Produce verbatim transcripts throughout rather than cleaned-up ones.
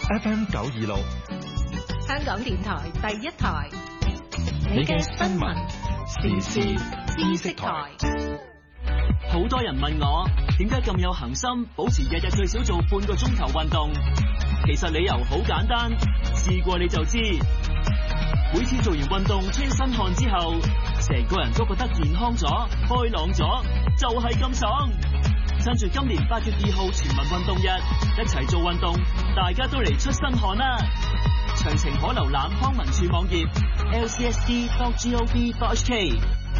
F M 九二六， 香港電台第一台， 你嘅新聞時事知識台。 好多人問我點解咁有恒心，保持日日最少做半個鐘頭運動。其實理由好簡單，試過你就知。每次做完運動出身汗之後，成個人都覺得健康咗、開朗咗，就係咁爽。趁住今年八月二號全民運動日，一齊做運動，大家都嚟出身汗啦！詳情可瀏覽康文署網頁 l c s d dot gov dot h k。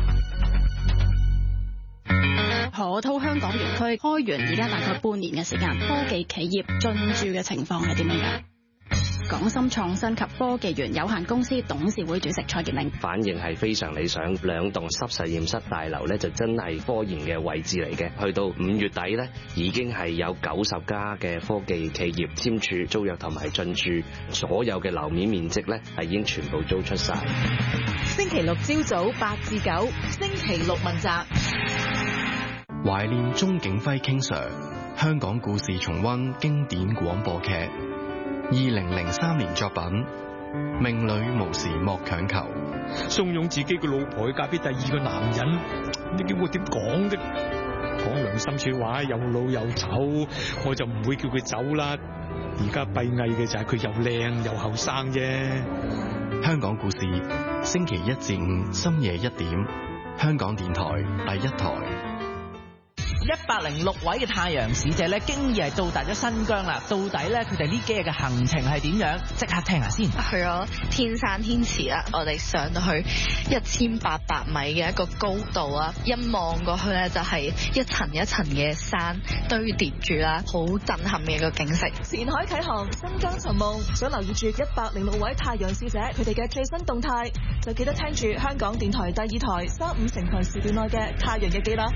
河套香港園區開園而家大概半年嘅時間，科技企業進駐嘅情況係點樣㗎？港深創新及科技園有限公司董事會主席蔡傑明反應係非常理想，兩棟濕實驗室大樓咧就真係科研嘅位置嚟嘅。去到五月底咧，已經係有九十家嘅科技企業簽署租約同埋進駐，所有嘅樓面面積咧係已經全部租出晒。 星期六朝早八至九，星期六問責。 懷念鍾景輝 King Sir， 香港故事重溫經典廣播劇。二零零三年作品《命裏無時莫強求》， 慫恿自己個老婆去嫁俾第二個男人，你叫我點講啫？講良心說話，又老又醜，我就唔會叫佢走啦。而家閉翳嘅就係佢又靚又後生啫。 香港故事，星期一至五深夜一點，香港電台第一台。 一百零六位嘅太陽使者咧，經已係到達咗新疆啦。到底咧，佢哋呢幾日嘅行程係點樣？即刻聽下先。 去咗天山天池啦，我哋上到去一千八百米嘅一個高度啦，一望過去咧就係一層一層嘅山堆疊住啦，好震撼嘅一個景色。 前海啟航，新疆尋夢，想留意住一百零六位太陽使者佢哋嘅最新動態，就記得聽住香港電台第二台三五成台時段內嘅太陽日記啦。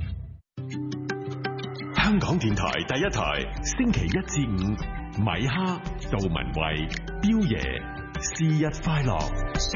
香港電台第一台，星期一至五，米哈、杜文慧、彪爺，生日快樂。